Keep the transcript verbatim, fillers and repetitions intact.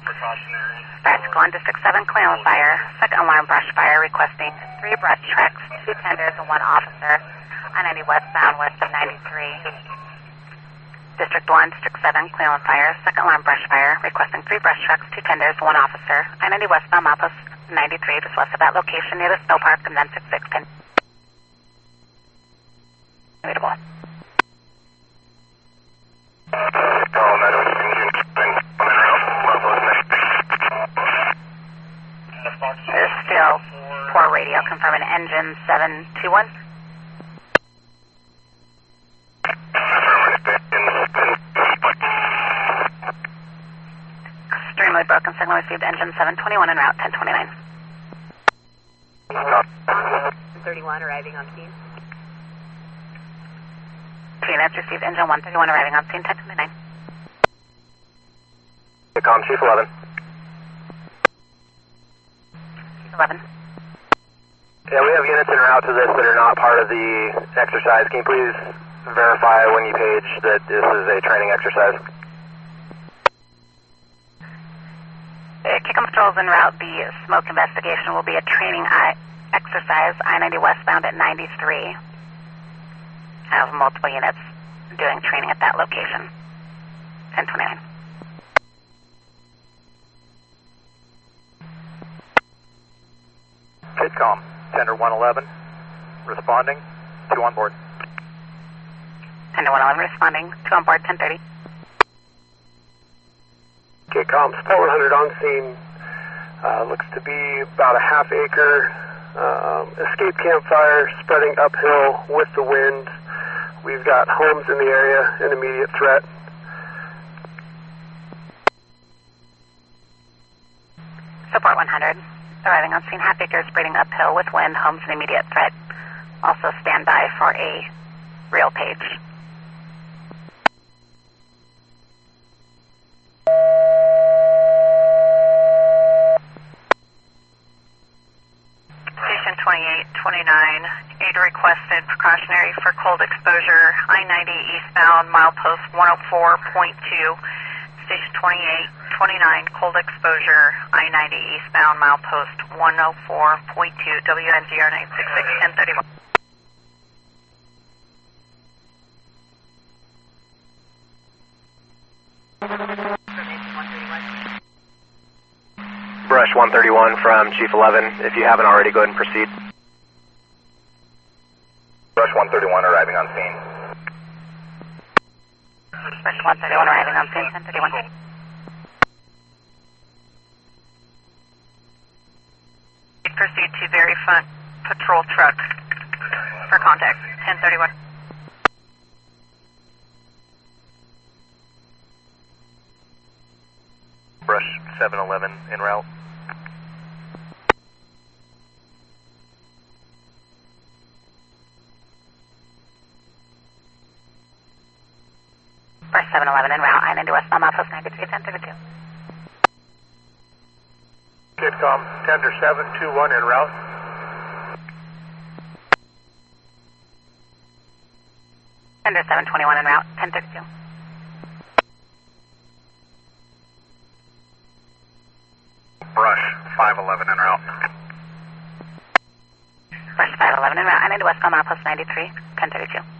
Practical on District seven, Cleveland Fire. Second alarm brush fire requesting three brush trucks, two tenders, and one officer. I ninety westbound west of ninety-three. District one, District seven, Cleveland Fire. Second alarm brush fire requesting three brush trucks, two tenders, one officer. I ninety westbound milepost ninety-three, just west of that location near the snow park, and then six six ten. Readable. There's still poor radio confirming engine seven two one. Extremely broken signal received, engine seven twenty-one en route, ten twenty-nine. thirty-one arriving on scene. Units received, engine one thirty-one arriving on scene, ten twenty-nine. Calm, Chief eleven. Chief eleven. Yeah, we have units en route to this that are not part of the exercise. Can you please verify when you page that this is a training exercise? Uh, Kickham Patrol's en route. The smoke investigation will be a training I exercise, I ninety westbound at ninety-three. Have multiple units doing training at that location. ten twenty-nine. Kitcom, tender one eleven, responding, two on board. Tender one eleven responding, two on board, ten thirty. Kitcom, Support one hundred on scene. Uh, looks to be about a half acre um, escape campfire spreading uphill with the wind. We've got homes in the area, an immediate threat. Support one hundred. Arriving on scene, half acre spreading uphill with wind, homes an immediate threat. Also stand by for a real page. Station twenty-eight twenty-nine, aid requested precautionary for cold exposure, I ninety eastbound, milepost one oh four point two. Station twenty-eight twenty-nine, cold exposure, I ninety eastbound, milepost one oh four point two, W N G R nine six six, ten thirty-one. Brush one thirty-one from Chief eleven. If you haven't already, go ahead and proceed. Brush one thirty-one arriving on scene. Brush one thirty-one arriving on scene, ten thirty-one. Proceed to very front patrol truck for contact, ten thirty-one. Brush seven eleven en route. Brush seven eleven en route, I ninety westbound, milepost ninety-three, ten thirty-two. Kitcom, tender seven two one en route. Tender seven twenty-one en route, ten thirty-two. Brush five eleven en route. Brush five eleven en route, I ninety westbound, milepost ninety-three, ten thirty-two.